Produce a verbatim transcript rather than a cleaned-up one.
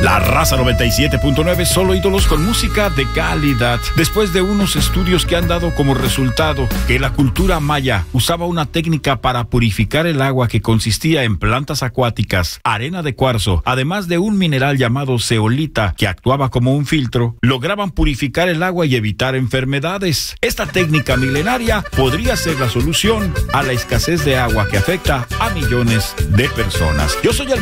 La Raza noventa y siete punto nueve, solo ídolos con música de calidad. Después de unos estudios que han dado como resultado que la cultura maya usaba una técnica para purificar el agua que consistía en plantas acuáticas, arena de cuarzo, además de un mineral llamado zeolita que actuaba como un filtro, lograban purificar el agua y evitar enfermedades. Esta técnica milenaria podría ser la solución a la escasez de agua que afecta a millones de personas. Yo soy el